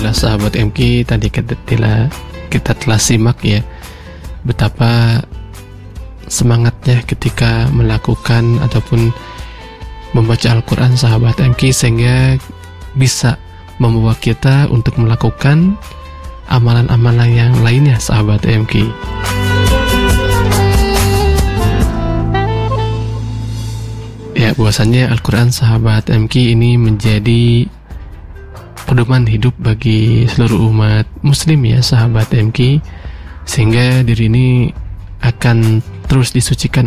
Alhamdulillah sahabat MK, tadi kita telah simak ya betapa semangatnya ketika melakukan ataupun membaca Al-Quran sahabat MK, sehingga bisa membawa kita untuk melakukan amalan-amalan yang lainnya sahabat MK. Ya, bahwasannya Al-Quran sahabat MK ini menjadi pedoman hidup bagi seluruh umat muslim ya sahabat MK, sehingga diri ini akan terus disucikan